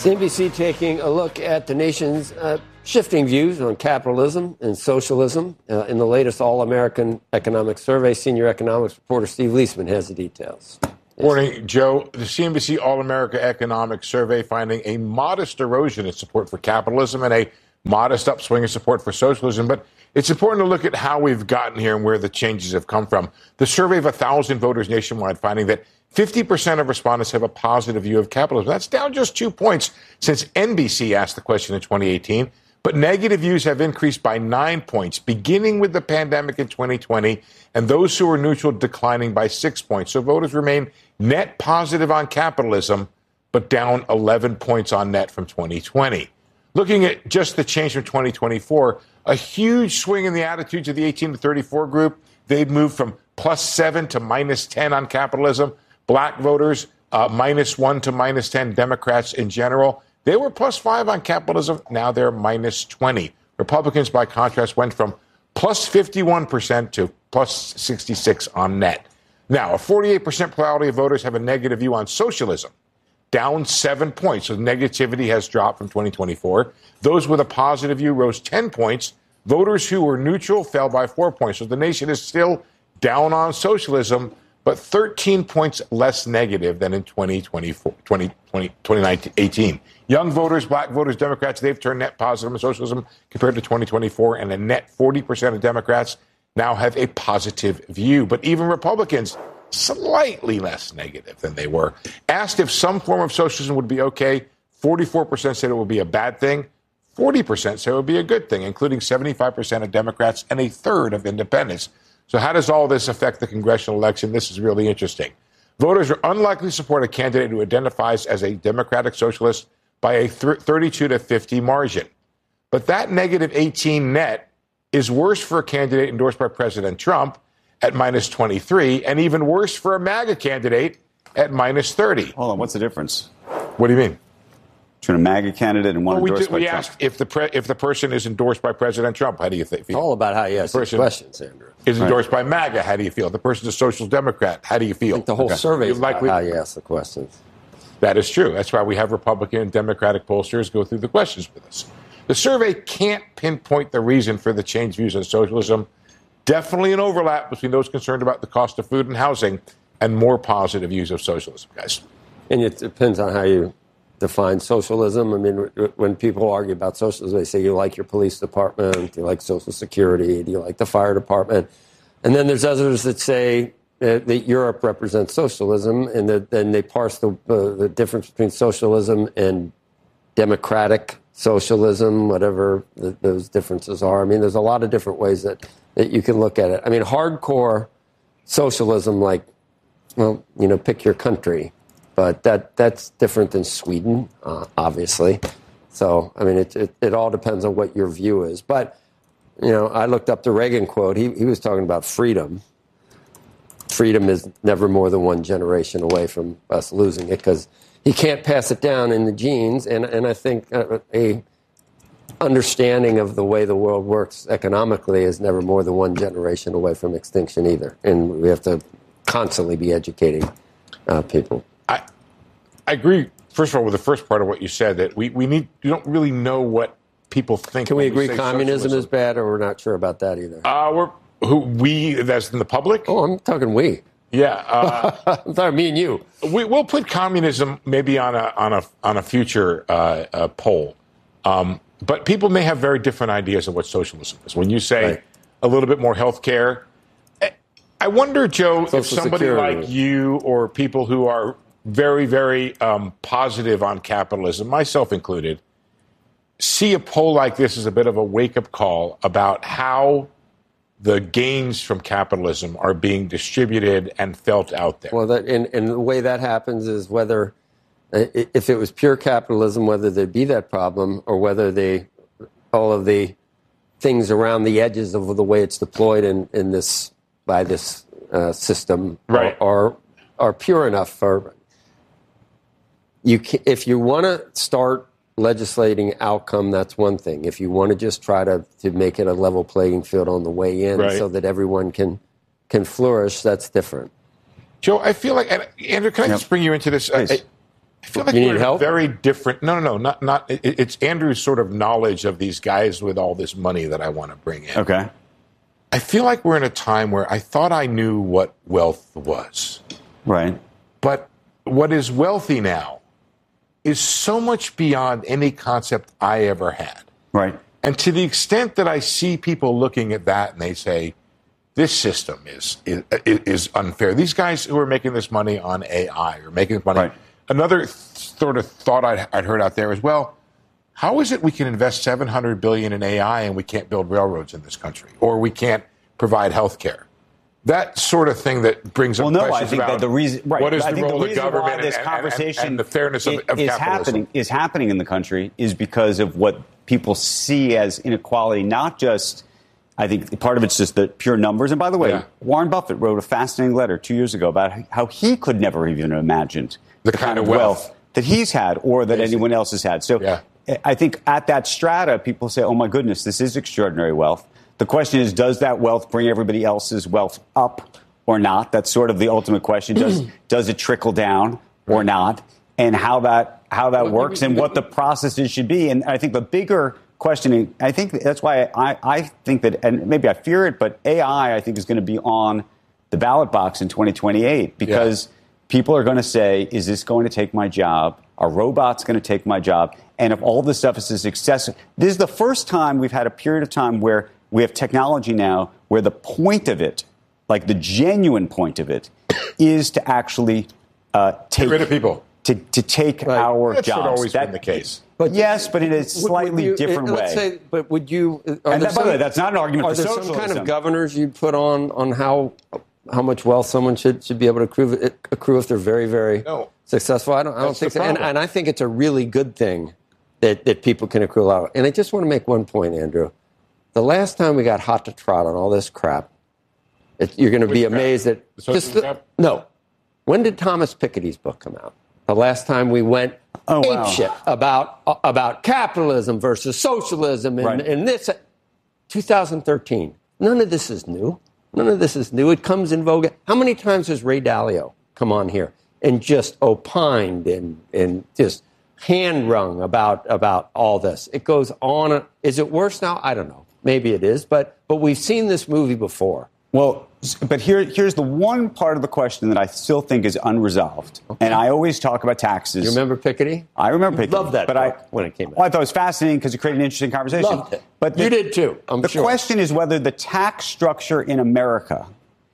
CNBC taking a look at the nation's shifting views on capitalism and socialism in the latest All-American Economic Survey. Senior economics reporter Steve Leisman has the details. Morning, Joe. The CNBC All-America Economic Survey finding a modest erosion in support for capitalism and a modest upswing in support for socialism. But it's important to look at how we've gotten here and where the changes have come from. The survey of 1,000 voters nationwide finding that 50% of respondents have a positive view of capitalism. That's down just 2 points since NBC asked the question in 2018. But negative views have increased by 9 points, beginning with the pandemic in 2020, and those who are neutral declining by 6 points. So voters remain net positive on capitalism, but down 11 points on net from 2020. Looking at just the change from 2024, a huge swing in the attitudes of the 18 to 34 group. They've moved from +7 to -10 on capitalism. Black voters, -1 to -10. Democrats in general, they were +5 on capitalism. Now they're -20. Republicans, by contrast, went from +51% to +66 on net. Now, a 48% plurality of voters have a negative view on socialism, down 7 points. So negativity has dropped from 2024. Those with a positive view rose 10 points. Voters who were neutral fell by 4 points. So the nation is still down on socialism, but 13 points less negative than in 2018. Young voters, black voters, Democrats, they've turned net positive on socialism compared to 2024, and a net 40% of Democrats now have a positive view. But even Republicans, slightly less negative than they were. Asked if some form of socialism would be okay, 44% said it would be a bad thing. 40% said it would be a good thing, including 75% of Democrats and a third of independents. So how does all this affect the congressional election? This is really interesting. Voters are unlikely to support a candidate who identifies as a democratic socialist by a 32 to 50 margin. But that -18 net is worse for a candidate endorsed by President Trump at -23, and even worse for a MAGA candidate at -30. Hold on, what's the difference? What do you mean? Between a MAGA candidate and one endorsed by we Trump? asked if the person is endorsed by President Trump. How do you feel? It's all about how you ask the questions, Andrew. Is endorsed by MAGA. How do you feel? The person's a social democrat. How do you feel? I think the whole survey is about how you ask the questions. That is true. That's why we have Republican and Democratic pollsters go through the questions with us. The survey can't pinpoint the reason for the changed views on socialism. Definitely an overlap between those concerned about the cost of food and housing and more positive views of socialism, guys. And it depends on how you define socialism. I mean, when people argue about socialism, they say you like your police department, you like Social Security, do you like the fire department? And then there's others that say that Europe represents socialism, and then they parse the difference between socialism and democratic socialism, whatever those differences are. I mean, there's a lot of different ways that you can look at it. I mean, hardcore socialism, like, well, pick your country. But that's different than Sweden, obviously. So, I mean, it all depends on what your view is. But, I looked up the Reagan quote. He was talking about freedom. Freedom is never more than one generation away from us losing it because he can't pass it down in the genes. And I think a understanding of the way the world works economically is never more than one generation away from extinction either. And we have to constantly be educating people. I agree, first of all, with the first part of what you said, that we don't really know what people think. Can we agree communism is bad, or we're not sure about that either? That's in the public? Oh, I'm talking we. Yeah. I'm talking me and you. We'll put communism maybe on a future poll. But people may have very different ideas of what socialism is. When you say a little bit more health care, I wonder, Joe, if somebody like you or people who are very, very positive on capitalism, myself included, see a poll like this as a bit of a wake-up call about how the gains from capitalism are being distributed and felt out there. Well, and the way that happens is whether, if it was pure capitalism, whether there'd be that problem or whether all of the things around the edges of the way it's deployed in this by this system are pure enough for. If you want to start legislating outcome, that's one thing. If you want to just try to make it a level playing field on the way in so that everyone can flourish, that's different. Joe, I feel like, Andrew, can I just bring you into this? I feel like You need we're help? very different. No, not. It's Andrew's sort of knowledge of these guys with all this money that I want to bring in. Okay. I feel like we're in a time where I thought I knew what wealth was. Right. But what is wealthy now is so much beyond any concept I ever had. Right. And to the extent that I see people looking at that and they say, this system is unfair. These guys who are making this money on AI or making this money. Right. Another sort of thought I'd heard out there as well. How is it we can invest $700 billion in AI and we can't build railroads in this country, or we can't provide health care? That sort of thing that brings up questions I think about that the reason, right, what is I the think role the of reason government why this conversation and the fairness of is capitalism. is happening in the country is because of what people see as inequality. Not just, I think part of it's just the pure numbers. And by the way, Warren Buffett wrote a fascinating letter 2 years ago about how he could never even have imagined the kind of wealth that he's had or that anyone else has had. So I think at that strata, people say, oh, my goodness, this is extraordinary wealth. The question is, does that wealth bring everybody else's wealth up or not? That's sort of the ultimate question. Does it trickle down or not? And how that works and what the processes should be. And I think the bigger question, I think that's why I think that, and maybe I fear it, but AI, I think, is going to be on the ballot box in 2028 because people are going to say, is this going to take my job? Are robots going to take my job? And if all this stuff is a success, this is the first time we've had a period of time where we have technology now where the point of it, like the genuine point of it, is to actually take rid of people. To take our That's jobs. That's always been the case. But yes, but in a slightly different way. Let's say, but would you? And by the way, that's not an argument for socialism. Are socialism. there some kind of governors you'd put on how much wealth someone should be able to accrue if they're very, very successful? I don't think so. And I think it's a really good thing that people can accrue a lot. And I just want to make one point, Andrew. The last time we got hot to trot on all this crap, you're going to be amazed at no. When did Thomas Piketty's book come out? The last time we went apeshit about capitalism versus socialism and this, 2013. None of this is new. It comes in vogue. How many times has Ray Dalio come on here and just opined and just hand wrung about all this? It goes on. Is it worse now? I don't know. Maybe it is, but we've seen this movie before. Well, but here's the one part of the question that I still think is unresolved. Okay. And I always talk about taxes. You remember Piketty? I remember Piketty. Loved that book when it came out. Well, I thought it was fascinating because it created an interesting conversation. Loved it. But you did too, I'm sure. The question is whether the tax structure in America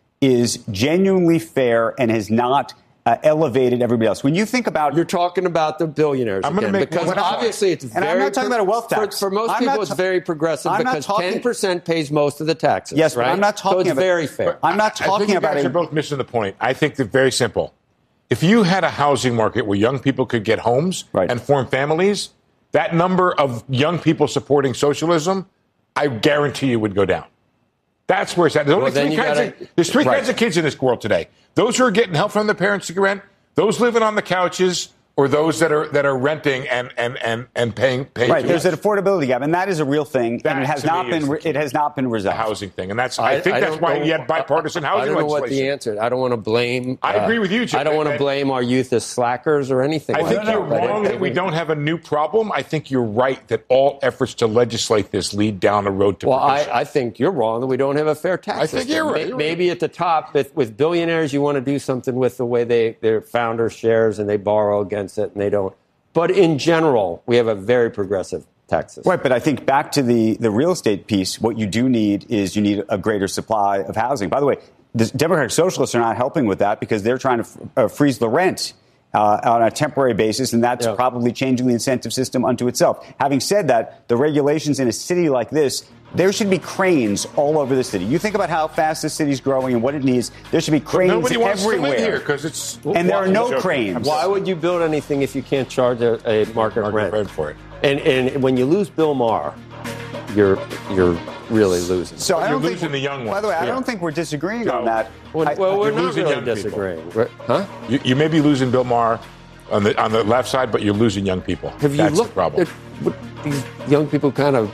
is genuinely fair and has not elevated everybody else. When you think about... You're talking about the billionaires again, because obviously it's very... And I'm not talking about a wealth tax. For most people, it's very progressive because 10% pays most of the taxes. Yes, right? But I'm not talking about... So it's very fair. I'm not talking I think about... You guys are both missing the point. I think that very simple. If you had a housing market where young people could get homes and form families, that number of young people supporting socialism, I guarantee you would go down. That's where it's at. There's three kinds of kids in this world today. Those who are getting help from their parents to rent, those living on the couches, or those that are renting and paying. Right, there's an affordability gap, and that is a real thing, and it has not been resolved. The housing thing, and I think that's why you had bipartisan housing legislation. I don't know what the answer. I don't want to blame. I agree with you, Jim. I don't want to blame our youth as slackers or anything. I think you're wrong that we don't have a new problem. I think you're right that all efforts to legislate this lead down a road to. Well, I think you're wrong that we don't have a fair tax system. I think you're right. Maybe at the top, with billionaires, you want to do something with the way their founders shares and they borrow against it, and they don't. But in general, we have a very progressive tax system. Right, but I think back to the real estate piece, what you do need is you need a greater supply of housing. By the way, the Democratic Socialists are not helping with that because they're trying to freeze the rent on a temporary basis, and that's probably changing the incentive system unto itself. Having said that, the regulations in a city like this, there should be cranes all over the city. You think about how fast this city's growing and what it needs. There should be cranes everywhere. Nobody wants to live here because it's... And there are no cranes. Why would you build anything if you can't charge a market rent for it? And when you lose Bill Maher, you're really losing. So I don't think losing the young ones. By the way, I don't think we're disagreeing on that. Well, we're not really disagreeing. Huh? You may be losing Bill Maher on the left side, but you're losing young people. That's the problem. These young people kind of...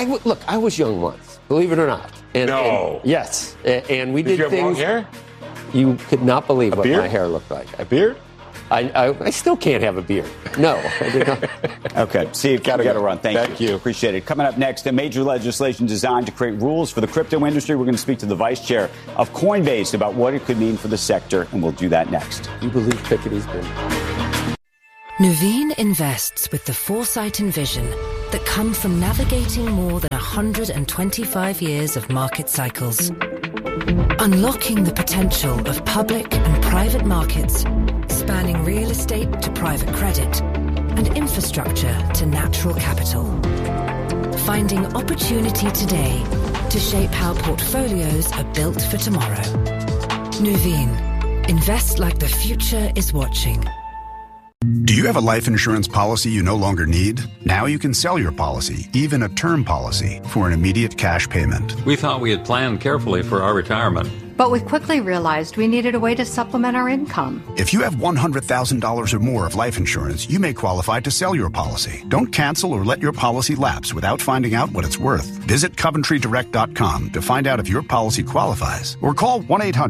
I was young once, believe it or not. Yes. And we did things... Did you have long hair? You could not believe what beard? my hair looked like. A beard? I still can't have a beer. No. Okay, Steve, got to run. Thank you. You. Appreciate it. Coming up next, a major legislation designed to create rules for the crypto industry. We're going to speak to the vice chair of Coinbase about what it could mean for the sector, and we'll do that next. You believe Piketty's been... Nuveen invests with the foresight and vision that come from navigating more than 125 years of market cycles. Unlocking the potential of public and private markets, spanning real estate to private credit and infrastructure to natural capital. Finding opportunity today to shape how portfolios are built for tomorrow. Nuveen. Invest like the future is watching. Do you have a life insurance policy you no longer need? Now you can sell your policy, even a term policy, for an immediate cash payment. We thought we had planned carefully for our retirement. But we quickly realized we needed a way to supplement our income. If you have $100,000 or more of life insurance, you may qualify to sell your policy. Don't cancel or let your policy lapse without finding out what it's worth. Visit CoventryDirect.com to find out if your policy qualifies, or call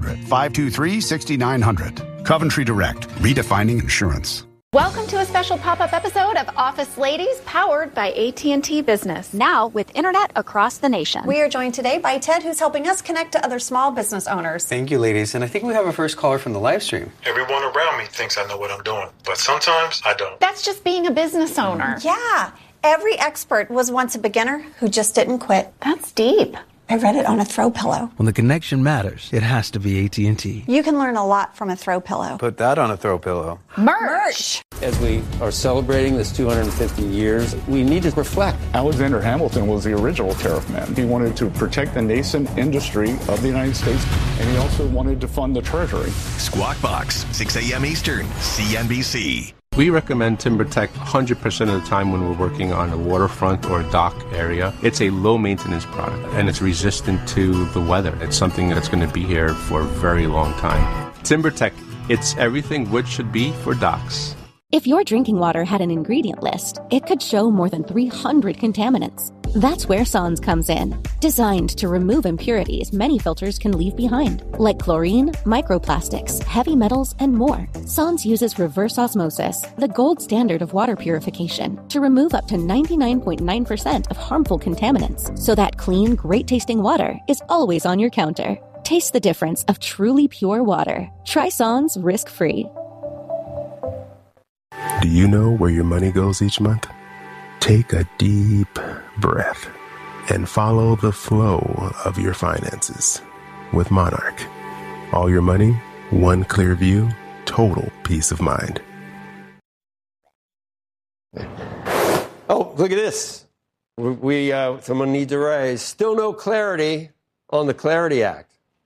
1-800-523-6900. Coventry Direct, redefining insurance. Welcome to a special pop-up episode of Office Ladies, powered by AT&T Business. Now with internet across the nation. We are joined today by Ted, who's helping us connect to other small business owners. Thank you, ladies. And I think we have a first caller from the live stream. Everyone around me thinks I know what I'm doing, but sometimes I don't. That's just being a business owner. Yeah. Every expert was once a beginner who just didn't quit. That's deep. I read it on a throw pillow. When the connection matters, it has to be AT&T. You can learn a lot from a throw pillow. Put that on a throw pillow. Merch! As we are celebrating this 250 years, we need to reflect. Alexander Hamilton was the original tariff man. He wanted to protect the nascent industry of the United States, and he also wanted to fund the Treasury. Squawk Box, 6 a.m. Eastern, CNBC. We recommend TimberTech 100% of the time when we're working on a waterfront or a dock area. It's a low-maintenance product, and it's resistant to the weather. It's something that's going to be here for a very long time. TimberTech, it's everything wood should be for docks. If your drinking water had an ingredient list, it could show more than 300 contaminants. That's where Sans comes in. Designed to remove impurities many filters can leave behind, like chlorine, microplastics, heavy metals, and more. Sans uses reverse osmosis, the gold standard of water purification, to remove up to 99.9% of harmful contaminants, so that clean, great-tasting water is always on your counter. Taste the difference of truly pure water. Try Sans risk-free. Do you know where your money goes each month? Take a deep breath and follow the flow of your finances with Monarch. All your money, one clear view, total peace of mind. Oh, look at this. Someone needs a raise. Still no clarity on the Clarity Act.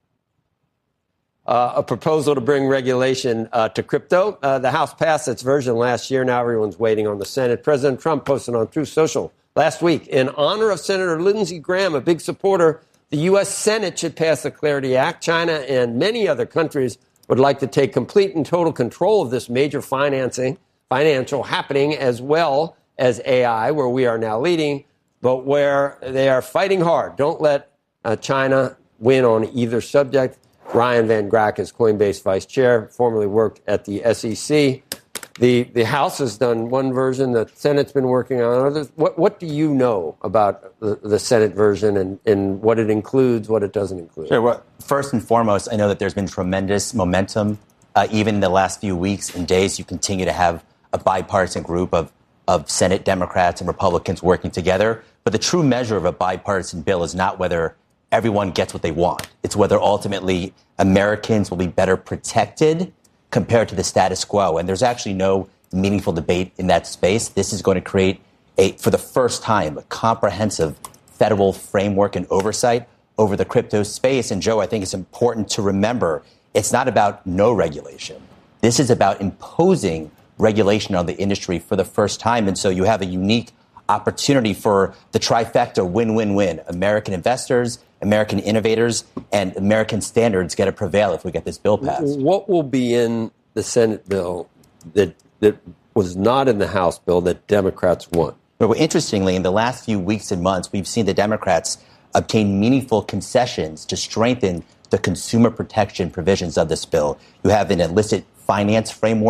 A proposal to bring regulation to crypto. The House passed its version last year. Now everyone's waiting on the Senate. President Trump posted on Truth Social last week, in honor of Senator Lindsey Graham, a big supporter, the U.S. Senate should pass the Clarity Act. China and many other countries would like to take complete and total control of this major financial happening, as well as AI, where we are now leading, but where they are fighting hard. Don't let China win on either subject. Ryan Van Grack is Coinbase vice chair, formerly worked at the SEC. The House has done one version, the Senate's been working on others. What do you know about the Senate version and what it includes, what it doesn't include? Sure. Well, first and foremost, I know that there's been tremendous momentum. Even in the last few weeks and days, you continue to have a bipartisan group of Senate Democrats and Republicans working together. But the true measure of a bipartisan bill is not whether everyone gets what they want. It's whether ultimately Americans will be better protected compared to the status quo. And there's actually no meaningful debate in that space. This is going to create, for the first time, a comprehensive federal framework and oversight over the crypto space. And, Joe, I think it's important to remember it's not about no regulation. This is about imposing regulation on the industry for the first time. And so you have a unique opportunity for the trifecta win-win-win. American investors, American innovators, and American standards get to prevail if we get this bill passed. What will be in the Senate bill that was not in the House bill that Democrats want? Well, interestingly, in the last few weeks and months, we've seen the Democrats obtain meaningful concessions to strengthen the consumer protection provisions of this bill. You have an illicit finance framework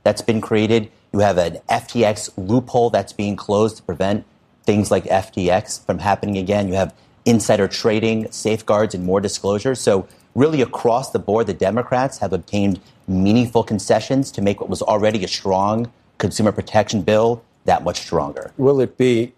that's been created. You have an FTX loophole that's being closed to prevent things like FTX from happening again. You have insider trading, safeguards, and more disclosure. So really across the board, the Democrats have obtained meaningful concessions to make what was already a strong consumer protection bill that much stronger. Will there be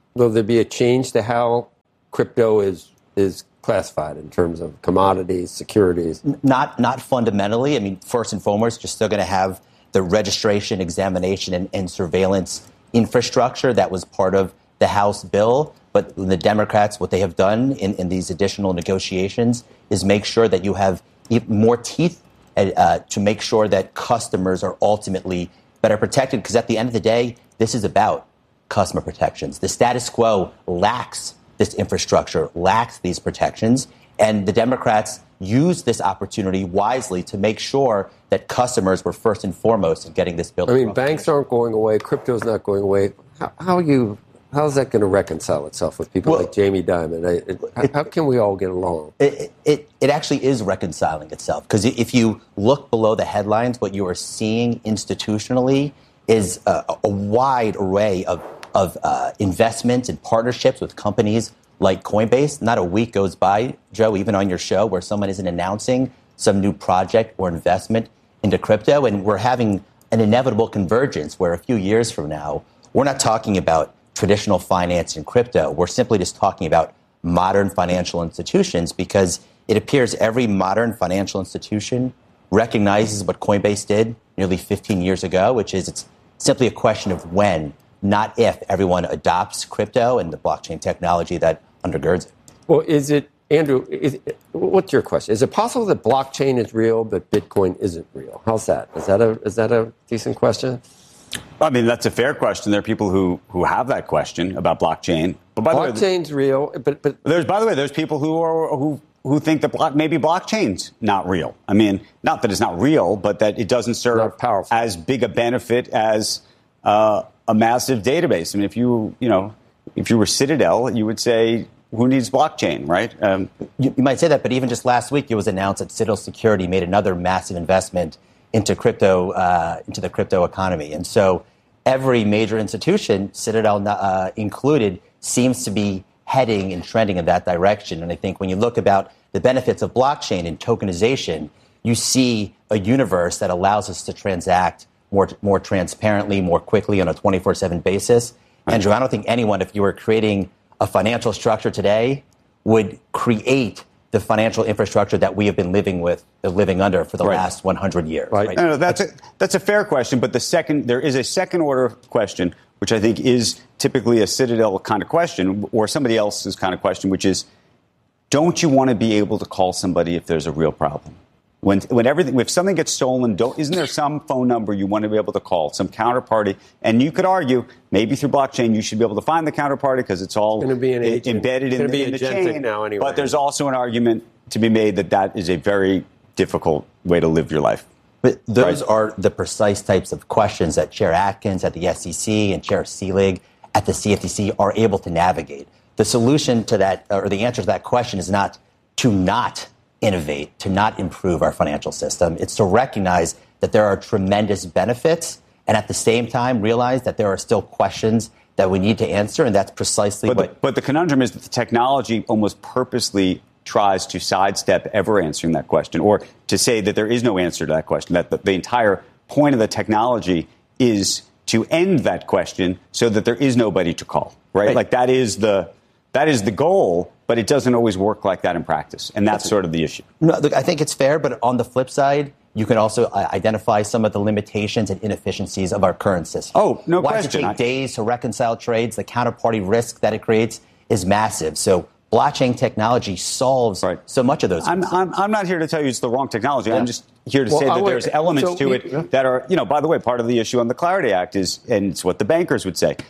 a change to how crypto is classified in terms of commodities, securities? Not fundamentally. I mean, first and foremost, you're still going to have the registration, examination, and surveillance infrastructure that was part of the House bill. But the Democrats, what they have done in these additional negotiations is make sure that you have more teeth to make sure that customers are ultimately better protected. Because at the end of the day, this is about customer protections. The status quo lacks this infrastructure, lacks these protections. And the Democrats used this opportunity wisely to make sure that customers were first and foremost in getting this bill. I mean, banks aren't going away. Crypto's not going away. How is that going to reconcile itself with people like Jamie Dimon? How can we all get along? It actually is reconciling itself, because if you look below the headlines, what you are seeing institutionally is a wide array of investments and partnerships with companies like Coinbase. Not a week goes by, Joe, even on your show, where someone isn't announcing some new project or investment into crypto. And we're having an inevitable convergence where a few years from now, we're not talking about traditional finance and crypto. We're simply just talking about modern financial institutions, because it appears every modern financial institution recognizes what Coinbase did nearly 15 years ago, which is it's simply a question of when, not if, everyone adopts crypto and the blockchain technology that undergirds it. Well, is it, Andrew, what's your question? Is it possible that blockchain is real but Bitcoin isn't real? How's that? Is that a decent question? I mean, that's a fair question. There are people who have that question about blockchain. But by blockchain's the way, real, but there's people who think that maybe blockchain's not real. I mean, not that it's not real, but that it doesn't serve as big a benefit as a massive database. I mean, if you were Citadel, you would say, who needs blockchain, right? You might say that, but even just last week, it was announced that Citadel Security made another massive investment into crypto, into the crypto economy. And so every major institution, Citadel included, seems to be heading and trending in that direction. And I think when you look about the benefits of blockchain and tokenization, you see a universe that allows us to transact more transparently, more quickly on a 24/7 basis. Right. Andrew, I don't think anyone, if you were creating a financial structure today, would create the financial infrastructure that we have been living under for the last 100 years. Right. No, that's a fair question, but there is a second order question, which I think is typically a Citadel kind of question or somebody else's kind of question, which is, don't you want to be able to call somebody if there's a real problem? If something gets stolen, isn't there some phone number you want to be able to call, some counterparty? And you could argue, maybe through blockchain, you should be able to find the counterparty because it's all embedded in the chain. Now anyway. But there's also an argument to be made that is a very difficult way to live your life. But those are the precise types of questions that Chair Atkins at the SEC and Chair Selig at the CFTC are able to navigate. The solution to that, or the answer to that question, is not to not innovate, to not improve our financial system. It's to recognize that there are tremendous benefits and at the same time realize that there are still questions that we need to answer, and that's precisely But the conundrum is that the technology almost purposely tries to sidestep ever answering that question, or to say that there is no answer to that question, that the entire point of the technology is to end that question so that there is nobody to call, right? Like that is the goal, but it doesn't always work like that in practice. And that's sort of the issue. No, look, I think it's fair, but on the flip side, you can also identify some of the limitations and inefficiencies of our current system. Oh, no question. Why does it take days to reconcile trades? The counterparty risk that it creates is massive. So blockchain technology solves so much of those. I'm not here to tell you it's the wrong technology. Yeah. I'm just here to say that there's elements to it that are, by the way, part of the issue on the Clarity Act is, and it's what the bankers would say,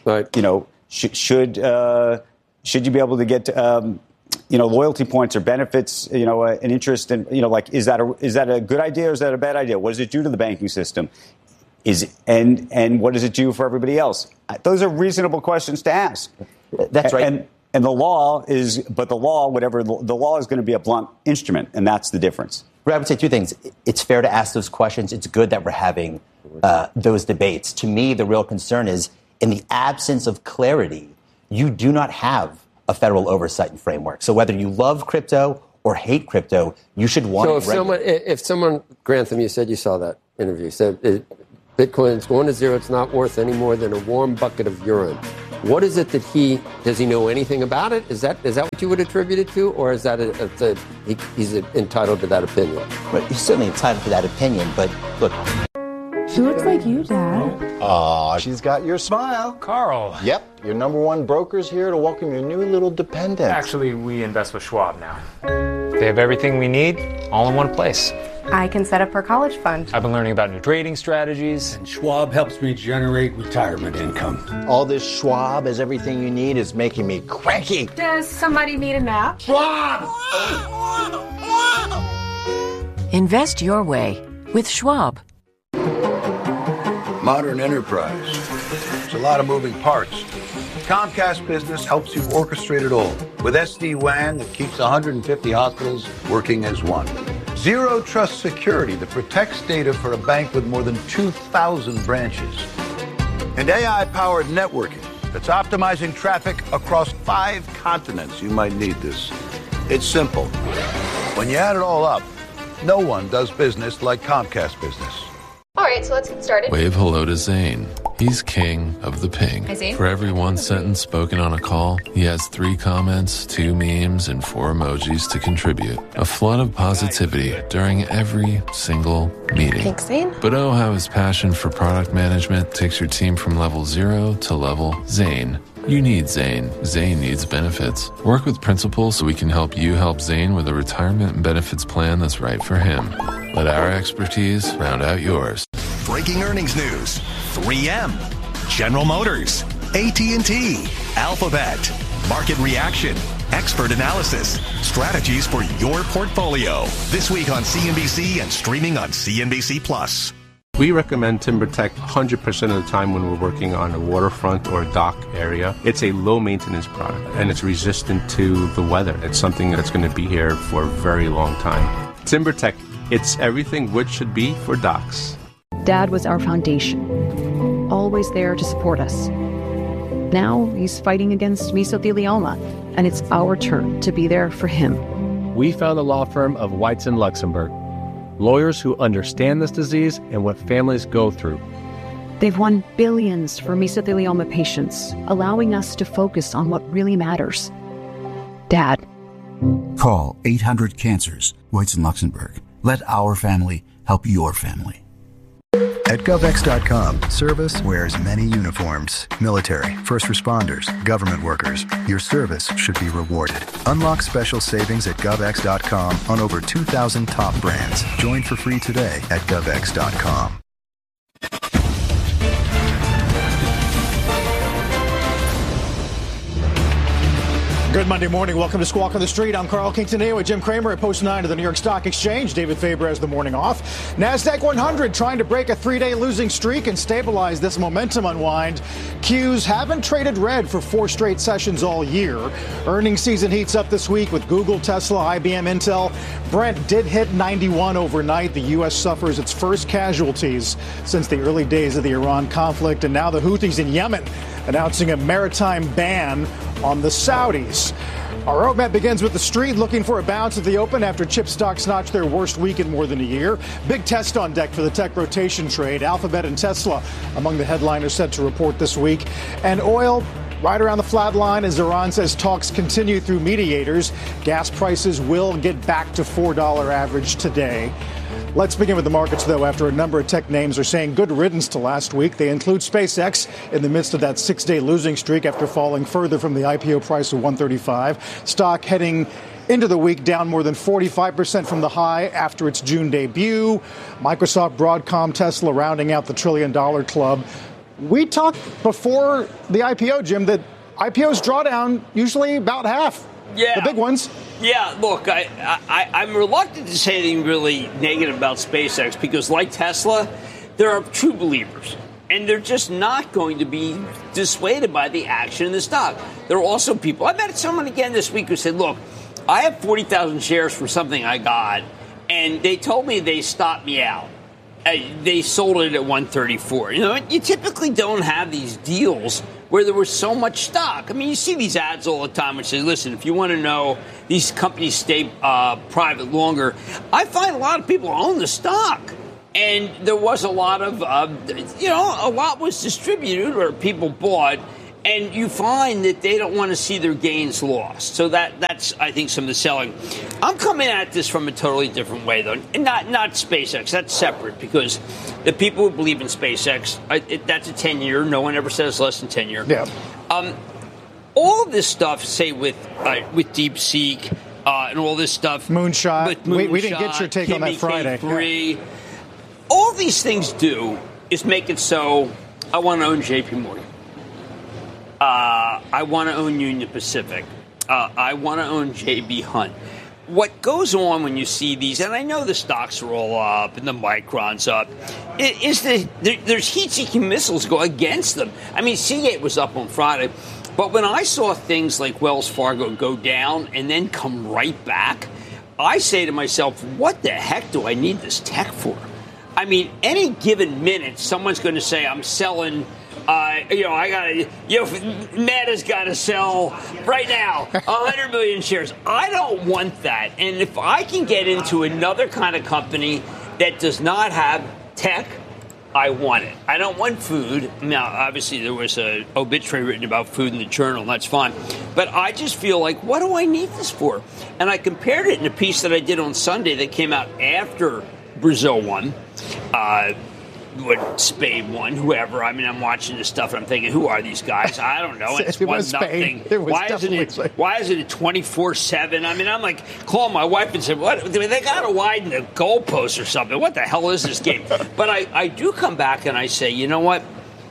should you be able to get, loyalty points or benefits, an interest in, is that a good idea or is that a bad idea? What does it do to the banking system? And what does it do for everybody else? Those are reasonable questions to ask. That's right. And the law is going to be a blunt instrument, and that's the difference. But I would say two things. It's fair to ask those questions. It's good that we're having those debates. To me, the real concern is in the absence of clarity, you do not have a federal oversight and framework. So whether you love crypto or hate crypto, you should want So if someone, Grantham, you said you saw that interview, said Bitcoin's going to zero, it's not worth any more than a warm bucket of urine. What is it that does he know anything about it? Is that what you would attribute it to? Or is that he's entitled to that opinion? But he's certainly entitled to that opinion, but look. She looks like you, Dad. Aw, she's got your smile. Carl. Yep, your number one broker's here to welcome your new little dependent. Actually, we invest with Schwab now. They have everything we need, all in one place. I can set up her college fund. I've been learning about new trading strategies. And Schwab helps me generate retirement income. All this Schwab is everything you need is making me cranky. Does somebody need a nap? Schwab! Invest your way with Schwab. Modern enterprise. There's a lot of moving parts. Comcast Business helps you orchestrate it all with SD-WAN that keeps 150 hospitals working as one. Zero Trust Security that protects data for a bank with more than 2,000 branches. And AI-powered networking that's optimizing traffic across 5 continents. You might need this. It's simple. When you add it all up, no one does business like Comcast Business. All right, so let's get started. Wave hello to Zane. He's king of the ping. Hi, Zane. For every one sentence spoken on a call, he has 3 comments, 2 memes, and 4 emojis to contribute. A flood of positivity during every single meeting. Thanks, Zane. But oh, how his passion for product management takes your team from level 0 to level Zane. You need Zane. Zane needs benefits. Work with Principal so we can help you help Zane with a retirement and benefits plan that's right for him. Let our expertise round out yours. Breaking earnings news. 3M, General Motors, AT&T, Alphabet, market reaction, expert analysis, strategies for your portfolio. This week on CNBC and streaming on CNBC Plus. We recommend TimberTech 100% of the time when we're working on a waterfront or a dock area. It's a low-maintenance product, and it's resistant to the weather. It's something that's going to be here for a very long time. TimberTech, it's everything wood should be for docks. Dad was our foundation, always there to support us. Now he's fighting against mesothelioma, and it's our turn to be there for him. We found the law firm of Weitz & Luxembourg, lawyers who understand this disease and what families go through. They've won billions for mesothelioma patients, allowing us to focus on what really matters. Dad. Call 800-CANCERS, Weitz & Luxembourg. Let our family help your family. At GovX.com, service wears many uniforms. Military, first responders, government workers. Your service should be rewarded. Unlock special savings at GovX.com on over 2,000 top brands. Join for free today at GovX.com. Good Monday morning. Welcome to Squawk on the Street. I'm Carl King today with Jim Cramer at Post 9 of the New York Stock Exchange. David Faber has the morning off. NASDAQ 100 trying to break a 3-day losing streak and stabilize this momentum unwind. Qs haven't traded red for 4 straight sessions all year. Earnings season heats up this week with Google, Tesla, IBM, Intel. Brent did hit 91 overnight. The U.S. suffers its first casualties since the early days of the Iran conflict. And now the Houthis in Yemen announcing a maritime ban on the Saudis. Our roadmap begins with the street looking for a bounce at the open after chip stocks notched their worst week in more than a year. Big test on deck for the tech rotation trade. Alphabet and Tesla among the headliners set to report this week. And oil right around the flat line as Iran says talks continue through mediators. Gas prices will get back to $4 average today. Let's begin with the markets, though, after a number of tech names are saying good riddance to last week. They include SpaceX in the midst of that 6-day losing streak after falling further from the IPO price of $135. Stock heading into the week down more than 45% from the high after its June debut. Microsoft, Broadcom, Tesla rounding out the $1 trillion club. We talked before the IPO, Jim, that IPOs draw down usually about half. Yeah. The big ones. Yeah, look, I'm reluctant to say anything really negative about SpaceX because, like Tesla, there are true believers. And they're just not going to be dissuaded by the action in the stock. There are also people. I met someone again this week who said, look, I have 40,000 shares for something I got, and they told me they stopped me out. they sold it at 134. You know, you typically don't have these deals where there was so much stock. I mean, you see these ads all the time which say, listen, if you want to know these companies stay private longer, I find a lot of people own the stock. And there was a lot of, a lot was distributed or people bought. And you find that they don't want to see their gains lost. So that's, I think, some of the selling. I'm coming at this from a totally different way, though. And not SpaceX. That's separate because the people who believe in SpaceX, that's a 10-year. No one ever says less than 10-year. Yeah. All of this stuff, say, with DeepSeek and all this stuff. Moonshot. With Moonshot, we didn't get your take on that Friday. K3. Yeah. All these things do is make it so I want to own J.P. Morgan. I want to own Union Pacific. I want to own J.B. Hunt. What goes on when you see these, and I know the stocks are all up and the Micron's up, is that there's heat-seeking missiles go against them. I mean, Seagate was up on Friday, but when I saw things like Wells Fargo go down and then come right back, I say to myself, what the heck do I need this tech for? I mean, any given minute, someone's going to say, I'm selling... Meta's got to sell right now 100 million shares. I don't want that. And if I can get into another kind of company that does not have tech, I want it. I don't want food. Now, obviously, there was an obituary written about food in the Journal, and that's fine. But I just feel like, what do I need this for? And I compared it in a piece that I did on Sunday that came out after Brazil won. Spade won, whoever. I mean, I'm watching this stuff and I'm thinking, who are these guys? I don't know. It's 1-0. Why isn't it 24-7? I mean, I'm like calling my wife and said, "What? They got to widen the goalposts or something. What the hell is this game?" But I do come back and I say, you know what?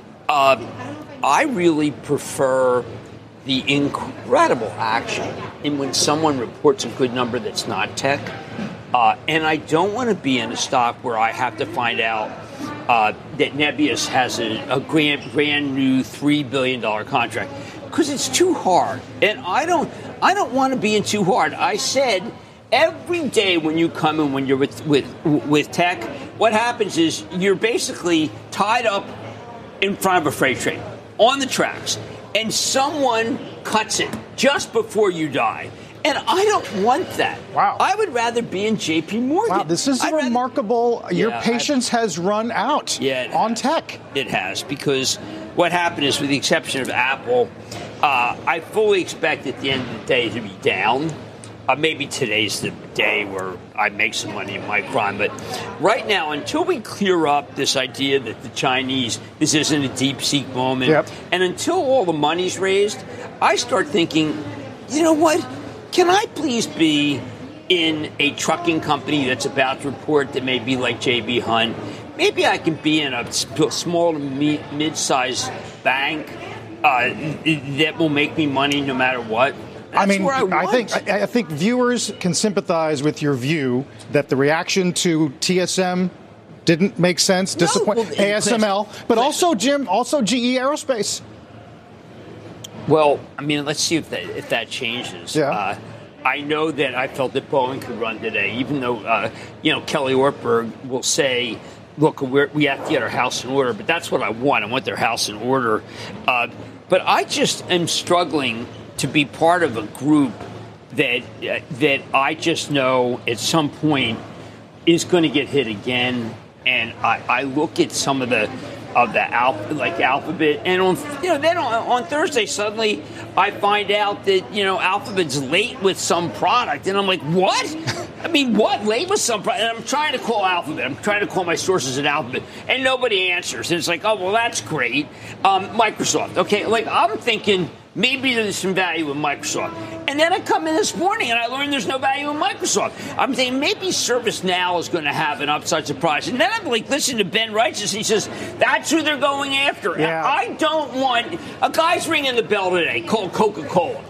I really prefer the incredible action in when someone reports a good number that's not tech. And I don't want to be in a stock where I have to find out that Nebius has a brand new $3 billion contract, because it's too hard. And I don't want to be in too hard. I said every day when you come in, when you're with tech, what happens is you're basically tied up in front of a freight train on the tracks, and someone cuts it just before you die. And I don't want that. Wow. I would rather be in J.P. Morgan. Wow, this is remarkable. Your patience has run out on tech. It has, because what happened is, with the exception of Apple, I fully expect at the end of the day to be down. Maybe today's the day where I make some money in Micron. But right now, until we clear up this idea that the Chinese, this isn't a DeepSeek moment, and until all the money's raised, I start thinking, you know what? Can I please be in a trucking company that's about to report that may be like J.B. Hunt? Maybe I can be in a small to mid-sized bank that will make me money no matter what. That's where I think viewers can sympathize with your view that the reaction to TSM didn't make sense, disappointing, ASML, but also, Jim, GE Aerospace. Well, I mean, let's see if that changes. Yeah. I know that I felt that Boeing could run today, even though, Kelly Ortberg will say, look, we have to get our house in order. But that's what I want. I want their house in order. But I just am struggling to be part of a group that I just know at some point is going to get hit again. And I look at some of the Alphabet, and then on Thursday suddenly I find out that Alphabet's late with some product, and I'm like, what? I mean, what? Late with some product? And I'm trying to call Alphabet. I'm trying to call my sources at Alphabet, and nobody answers. And it's like, oh well, that's great. Microsoft, okay? Like I'm thinking maybe there's some value in Microsoft. And then I come in this morning and I learned there's no value in Microsoft. I'm thinking maybe ServiceNow is going to have an upside surprise. And then I'm like, listen to Ben Righteous. He says, that's who they're going after. Yeah. I don't want a guy's ringing the bell today called Coca-Cola.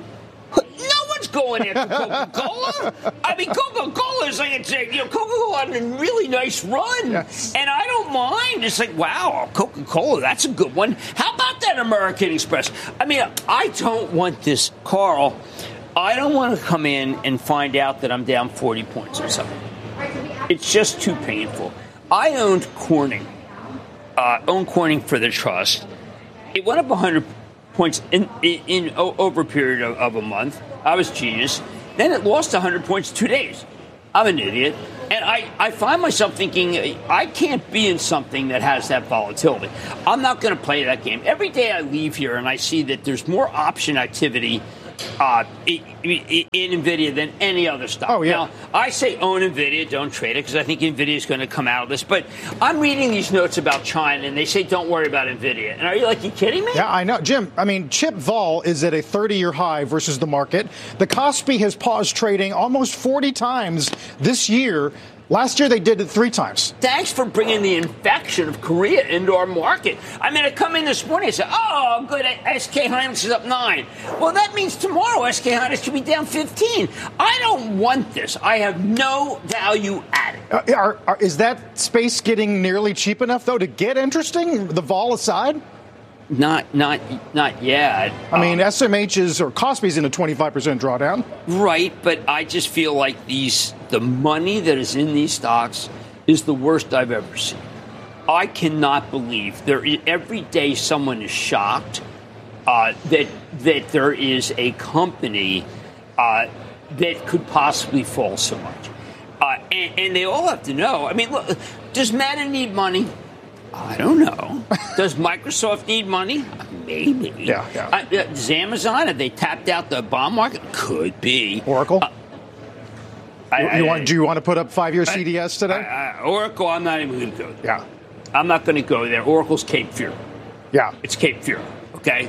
No one's going after Coca-Cola. I mean, Coca-Cola is like, Coca-Cola had a really nice run. Yes. And I don't mind. It's like, wow, Coca-Cola, that's a good one. How about that American Express? I mean, I don't want this, Carl. I don't want to come in and find out that I'm down 40 points or something. It's just too painful. I owned Corning. Owned Corning for the trust. It went up 100 points in over a period of a month. I was genius. Then it lost 100 points 2 days. I'm an idiot. And I find myself thinking, I can't be in something that has that volatility. I'm not going to play that game. Every day I leave here and I see that there's more option activity in NVIDIA than any other stock. Oh, yeah. Now, I say own NVIDIA, don't trade it, because I think NVIDIA is going to come out of this. But I'm reading these notes about China, and they say don't worry about NVIDIA. And are you kidding me? Yeah, I know. Jim, I mean, chip vol is at a 30-year high versus the market. The Kospi has paused trading almost 40 times this year. Last year, they did it 3 times. Thanks for bringing the infection of Korea into our market. I mean, I come in this morning and say, oh, good, SK Hynix is up 9. Well, that means tomorrow SK Hynix should be down 15. I don't want this. I have no value added. Is that space getting nearly cheap enough, though, to get interesting, the vol aside? Not yet. I mean, SMH's or Kospi's in a 25% drawdown. Right, but I just feel like the money that is in these stocks is the worst I've ever seen. I cannot believe every day someone is shocked that there is a company that could possibly fall so much. And they all have to know. I mean, look, does Meta need money? I don't know. Does Microsoft need money? Maybe. Yeah. Does Amazon, have they tapped out the bond market? Could be. Oracle? Do you want to put up 5-year CDS today? Oracle, I'm not even going to go there. Yeah. I'm not going to go there. Oracle's Cape Fear. Yeah. It's Cape Fear, okay?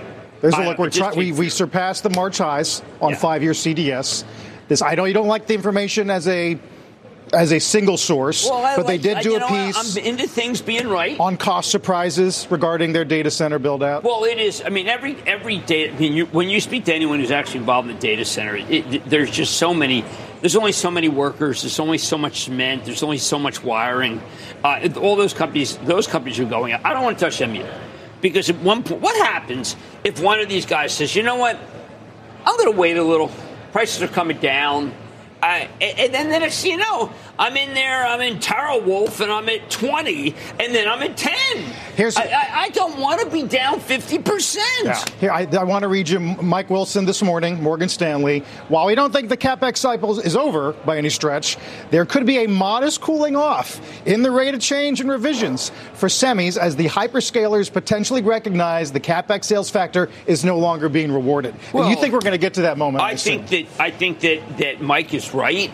We surpassed the March highs on 5-year CDS. I know you don't like the information as a single source, but they did do a piece. I'm into things being right on cost surprises regarding their data center build out. Well, it is. I mean, every day. I mean, when you speak to anyone who's actually involved in the data center, there's just so many. There's only so many workers. There's only so much cement. There's only so much wiring. All those companies are going out. I don't want to touch them either, because at one point, what happens if one of these guys says, "You know what? I'm going to wait a little. Prices are coming down." And then the next thing you know, I'm in there, I'm in TeraWulf, and I'm at 20, and then I'm at 10. I don't want to be down 50%. Yeah. Here, I want to read you Mike Wilson this morning, Morgan Stanley. While we don't think the CapEx cycle is over by any stretch, there could be a modest cooling off in the rate of change and revisions for semis as the hyperscalers potentially recognize the CapEx sales factor is no longer being rewarded. Well, and you think we're going to get to that moment? I think that Mike is right,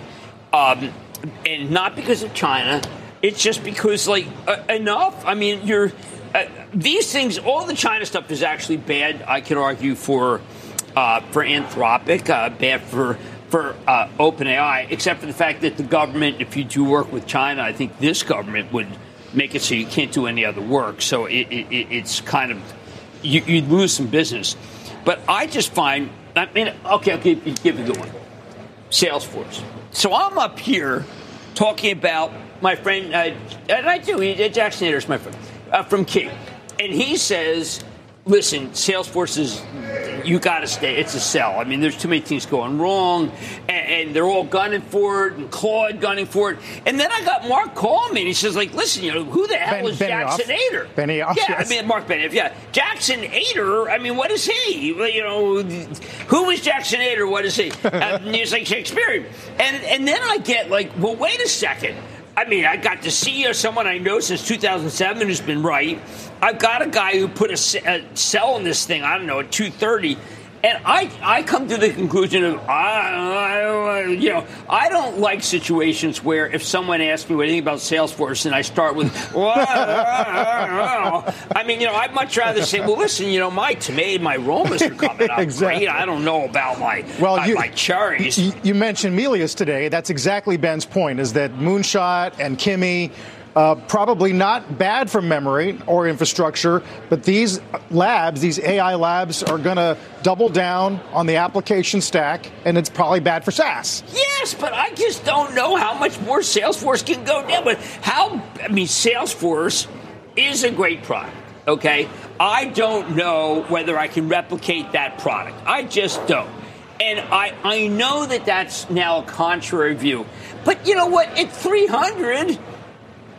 and not because of China. It's just because, enough. I mean, these things. All the China stuff is actually bad. I could argue for Anthropic, bad for OpenAI, except for the fact that the government, if you do work with China, I think this government would make it so you can't do any other work. So it's kind of you'd lose some business. But I just find. I mean, okay, I'll give you a good one. Salesforce. So I'm up here talking about my friend, and I do, Jackson Ader is my friend, from Key. And he says, listen, Salesforce is, you got to stay. It's a sell. I mean, there's too many things going wrong, and they're all gunning for it, and Claude gunning for it. And then I got Mark calling me, and he says, listen, who the hell is Jackson Ader? Benioff. Yeah, yes. I mean, Mark Benioff, yeah. Jackson Ader, I mean, what is he? Who is Jackson Ader? What is he? He's like Shakespearean. And then I get well, wait a second. I mean, I got the CEO of someone I know since 2007 who's been right. I've got a guy who put a sell in this thing, I don't know, at 230. And I come to the conclusion of, I don't like situations where if someone asks me what do you think about Salesforce and I start with, I mean, I'd much rather say, well, listen, my aromas are coming up exactly. Great. I don't know about my cherries. You mentioned Melius today. That's exactly Ben's point, is that Moonshot and Kimi, probably not bad for memory or infrastructure, but these labs, these AI labs, are going to double down on the application stack, and it's probably bad for SaaS. Yes, but I just don't know how much more Salesforce can go down. But Salesforce is a great product, okay? I don't know whether I can replicate that product. I just don't. And I know that that's now a contrary view. But you know what? At 300...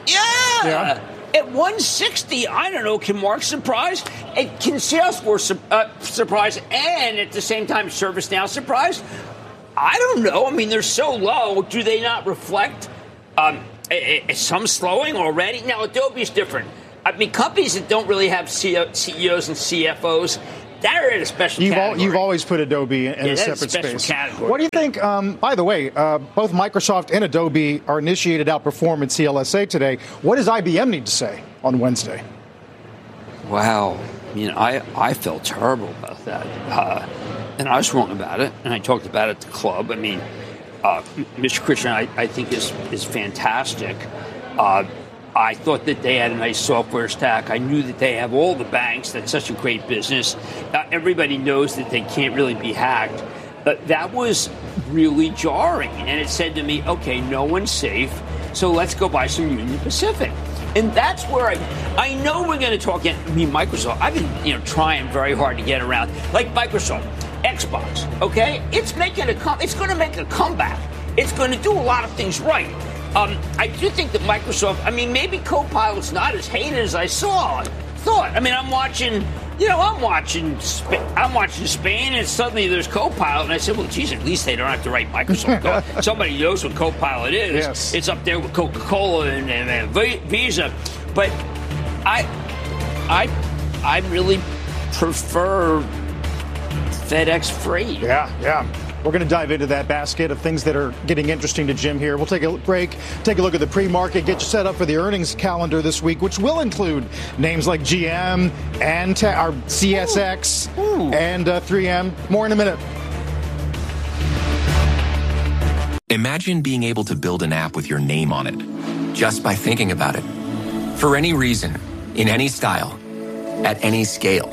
Yeah. At 160, I don't know, can Mark surprise? And can Salesforce surprise? And at the same time, ServiceNow surprise? I don't know. I mean, they're so low. Do they not reflect some slowing already? Now, Adobe's different. I mean, companies that don't really have CEOs and CFOs, they're in a special category. You've always put Adobe in a separate space. Category. What do you think, by the way, both Microsoft and Adobe are initiated outperform at CLSA today. What does IBM need to say on Wednesday? Wow. I mean, I felt terrible about that. And I was wrong about it. And I talked about it at the club. I mean, Mr. Christian, I think is fantastic. I thought that they had a nice software stack. I knew that they have all the banks. That's such a great business. Everybody knows that they can't really be hacked. But that was really jarring. And it said to me, okay, no one's safe, so let's go buy some Union Pacific. And that's where I know we're going to talk Microsoft. I've been trying very hard to get around. Like Microsoft, Xbox, okay? It's going to make a comeback. It's going to do a lot of things right. I do think that Microsoft, maybe Copilot's not as hated as I thought. I mean, I'm watching Spain, and suddenly there's Copilot, and I said, well, geez, at least they don't have to write Microsoft code. Somebody knows what Copilot is. Yes. It's up there with Coca-Cola and Visa. But I really prefer FedEx Freight. Yeah. We're going to dive into that basket of things that are getting interesting to Jim here. We'll take a break, take a look at the pre-market, get you set up for the earnings calendar this week, which will include names like GM and our CSX and 3M. More in a minute. Imagine being able to build an app with your name on it, just by thinking about it. For any reason, in any style, at any scale.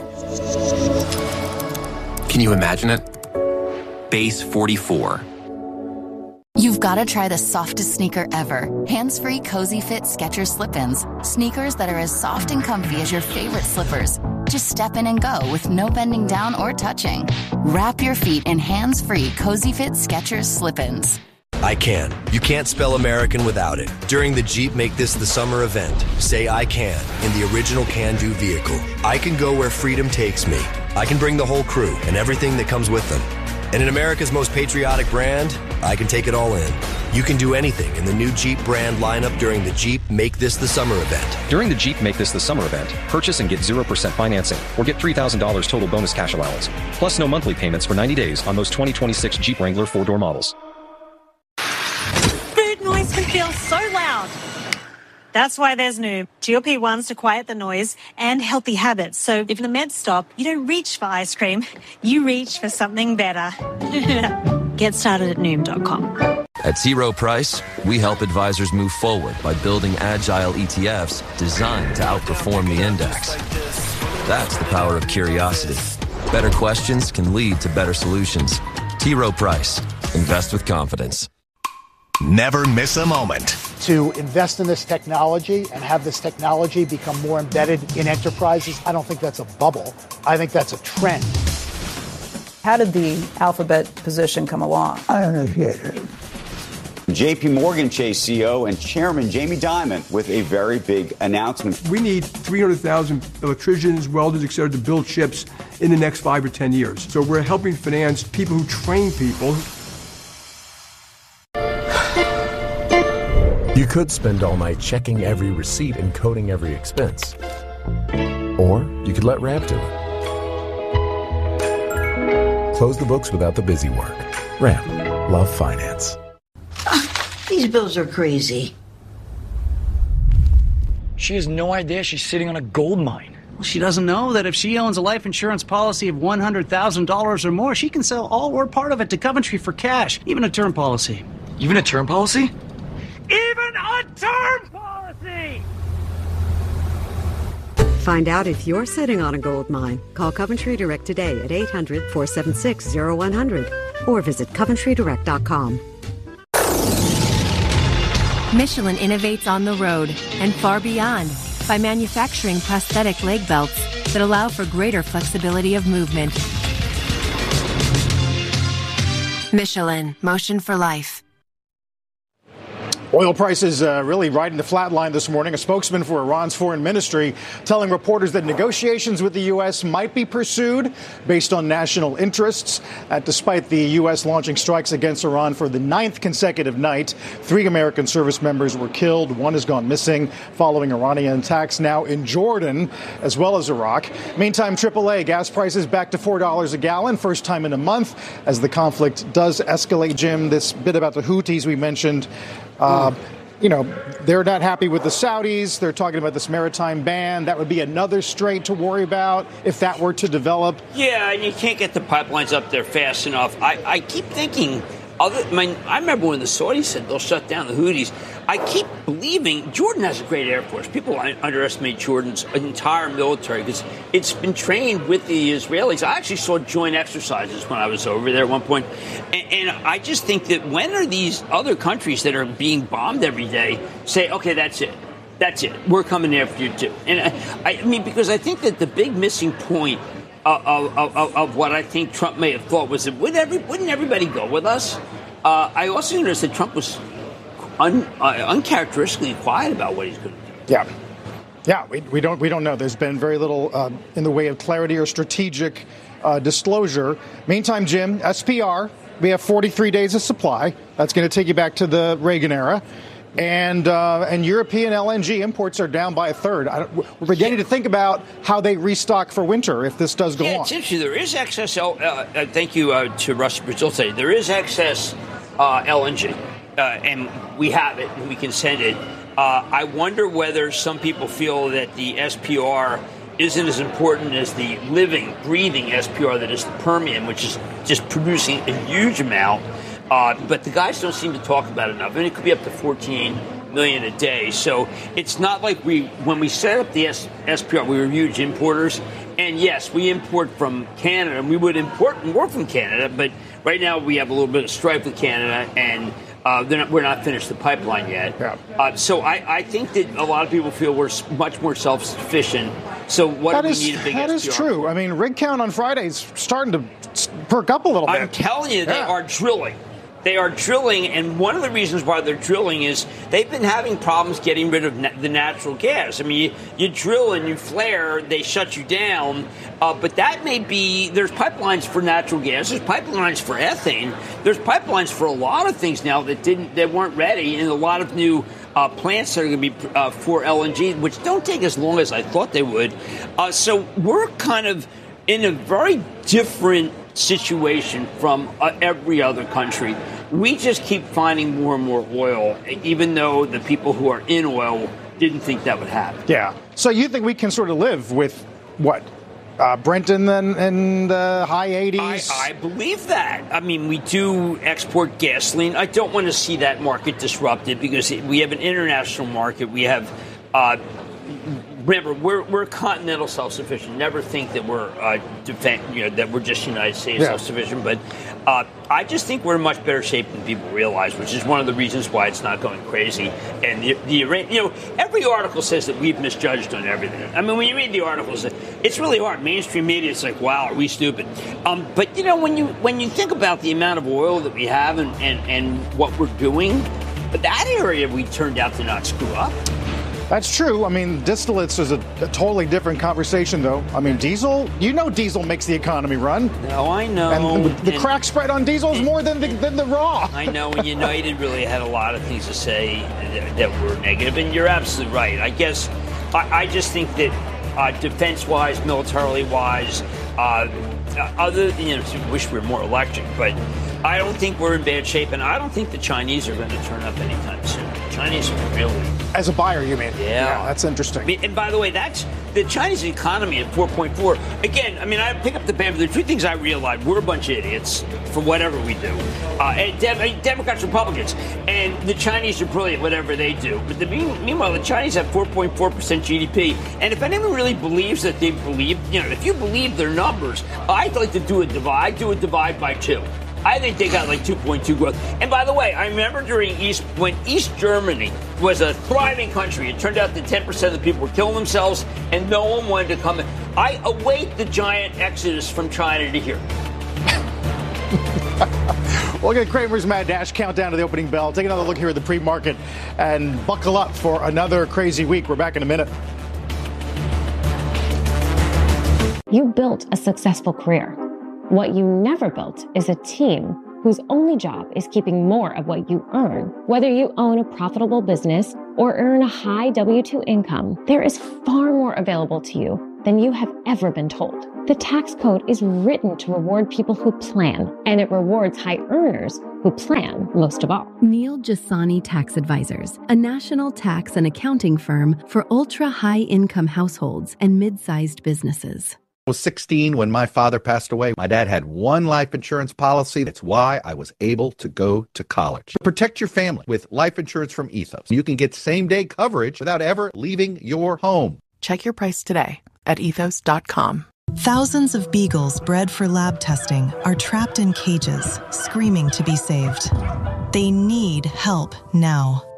Can you imagine it? Base 44. You've got to try the softest sneaker ever. Hands-free, cozy fit Skechers slip-ins. Sneakers that are as soft and comfy as your favorite slippers. Just step in and go with no bending down or touching. Wrap your feet in hands-free, cozy fit Skechers slip-ins. I can. You can't spell American without it. During the Jeep Make This the Summer event, say I can in the original can-do vehicle. I can go where freedom takes me. I can bring the whole crew and everything that comes with them. And in America's most patriotic brand, I can take it all in. You can do anything in the new Jeep brand lineup during the Jeep Make This the Summer event. During the Jeep Make This the Summer event, purchase and get 0% financing or get $3,000 total bonus cash allowance. Plus no monthly payments for 90 days on those 2026 Jeep Wrangler 4-door models. Food noise can feel so loud. That's why there's new GLP-1s to quiet the noise and healthy habits. So if the meds stop, you don't reach for ice cream. You reach for something better. Get started at Noom.com. At T. Rowe Price, we help advisors move forward by building agile ETFs designed to outperform the index. That's the power of curiosity. Better questions can lead to better solutions. T. Rowe Price. Invest with confidence. Never miss a moment. To invest in this technology and have this technology become more embedded in enterprises, I don't think that's a bubble. I think that's a trend. How did the Alphabet position come along? I don't know if you heard it. JP Morgan Chase CEO and Chairman Jamie Dimon with a very big announcement. We need 300,000 electricians, welders, et cetera, to build chips in the next 5 or 10 years. So we're helping finance people who train people. You could spend all night checking every receipt and coding every expense. Or you could let Ramp do it. Close the books without the busy work. Ramp. Love finance. These bills are crazy. She has no idea she's sitting on a gold mine. Well, she doesn't know that if she owns a life insurance policy of $100,000 or more, she can sell all or part of it to Coventry for cash, even a term policy. Even a term policy? Even a term policy! Find out if you're sitting on a gold mine. Call Coventry Direct today at 800-476-0100 or visit CoventryDirect.com. Michelin innovates on the road and far beyond by manufacturing prosthetic leg belts that allow for greater flexibility of movement. Michelin, motion for life. Oil prices really riding the flat line this morning. A spokesman for Iran's foreign ministry telling reporters that negotiations with the U.S. might be pursued based on national interests. Despite the U.S. launching strikes against Iran for the 9th consecutive night, 3 American service members were killed. 1 has gone missing following Iranian attacks now in Jordan as well as Iraq. Meantime, AAA gas prices back to $4 a gallon, first time in a month as the conflict does escalate. Jim, this bit about the Houthis we mentioned. They're not happy with the Saudis. They're talking about this maritime ban. That would be another strait to worry about if that were to develop. Yeah, and you can't get the pipelines up there fast enough. I keep thinking, I remember when the Saudis said they'll shut down the Houthis. I keep believing Jordan has a great air force. People underestimate Jordan's entire military because it's been trained with the Israelis. I actually saw joint exercises when I was over there at one point. And I just think that when are these other countries that are being bombed every day say, okay, that's it. That's it. We're coming after you, too. And I mean, because I think that the big missing point of what I think Trump may have thought was that wouldn't everybody go with us? I also noticed that Trump was uncharacteristically quiet about what he's going to do. Yeah, we don't know. There's been very little in the way of clarity or strategic disclosure. Meantime, Jim, SPR, we have 43 days of supply. That's going to take you back to the Reagan era. And European LNG imports are down by a third. We're beginning to think about how they restock for winter if this does go on. It's interesting. There is excess. Thank you to Russia Brazil today. There is excess LNG, and we have it, and we can send it. I wonder whether some people feel that the SPR isn't as important as the living, breathing SPR that is the Permian, which is just producing a huge amount. But the guys don't seem to talk about it enough. I mean, it could be up to 14 million a day. So it's not like when we set up the SPR, we were huge importers. And yes, we import from Canada, and we would import more from Canada. But right now we have a little bit of strife with Canada, and we're not finished the pipeline yet. Yeah. So I think that a lot of people feel we're much more self-sufficient. So what do we need a big SPR? That is true. I mean, rig count on Friday is starting to perk up a little bit. I'm telling you, they are drilling. They are drilling, and one of the reasons why they're drilling is they've been having problems getting rid of the natural gas. I mean, you drill and you flare, they shut you down, but that may be, there's pipelines for natural gas, there's pipelines for ethane, there's pipelines for a lot of things now that weren't ready, and a lot of new plants that are going to be for LNG, which don't take as long as I thought they would. So we're kind of in a very different situation from every other country. We just keep finding more and more oil, even though the people who are in oil didn't think that would happen. Yeah. So you think we can sort of live with what? Brent in the high 80s? I believe that. I mean, we do export gasoline. I don't want to see that market disrupted because we have an international market. We have remember, we're continental self-sufficient. Never think that we're that we're just United States self-sufficient. But I just think we're in much better shape than people realize, which is one of the reasons why it's not going crazy. And every article says that we've misjudged on everything. I mean, when you read the articles, it's really hard. Mainstream media, it's like, wow, are we stupid? But when you think about the amount of oil that we have and what we're doing, that area we turned out to not screw up. That's true. I mean, distillates is a totally different conversation, though. I mean, diesel diesel makes the economy run. No, I know. And the crack spread on diesel is more than the raw. I know, and United really had a lot of things to say that were negative, and you're absolutely right. I guess I just think that defense-wise, militarily-wise, wish we were more electric, but I don't think we're in bad shape, and I don't think the Chinese are going to turn up anytime soon. The Chinese are really... As a buyer, you mean? Yeah. That's interesting. And by the way, that's the Chinese economy at 4.4. Again, I mean, I pick up the pen, but the two things I realized, we're a bunch of idiots for whatever we do. Democrats, Republicans, and the Chinese are brilliant, whatever they do. But meanwhile, the Chinese have 4.4% GDP. And if anyone really believes that they believe, if you believe their numbers, I'd like to do a divide by 2. I think they got like 2.2 growth. And by the way, I remember when East Germany was a thriving country, it turned out that 10% of the people were killing themselves and no one wanted to come in. I await the giant exodus from China to here. We'll get Cramer's Mad Dash countdown to the opening bell. Take another look here at the pre-market and buckle up for another crazy week. We're back in a minute. You built a successful career. What you never built is a team whose only job is keeping more of what you earn. Whether you own a profitable business or earn a high W-2 income, there is far more available to you than you have ever been told. The tax code is written to reward people who plan, and it rewards high earners who plan most of all. Neil Jasani Tax Advisors, a national tax and accounting firm for ultra-high-income households and mid-sized businesses. I was 16 when my father passed away. My dad had one life insurance policy. That's why I was able to go to college. Protect your family with life insurance from Ethos. You can get same-day coverage without ever leaving your home. Check your price today at ethos.com. Thousands of beagles bred for lab testing are trapped in cages, screaming to be saved. They need help now.